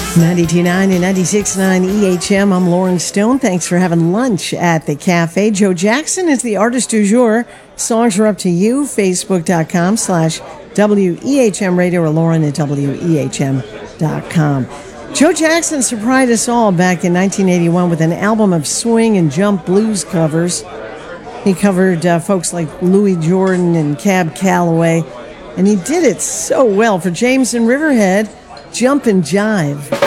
92.9 and 96.9 EHM. I'm Lauren Stone. Thanks for having lunch at the cafe. Joe Jackson is the artist du jour. Songs are up to you. Facebook.com/WEHM Radio or Lauren at WEHM.com. Joe Jackson surprised us all back in 1981 with an album of swing and jump blues covers. He covered folks like Louis Jordan and Cab Calloway, and he did it so well for James and Riverhead. Jump and Jive.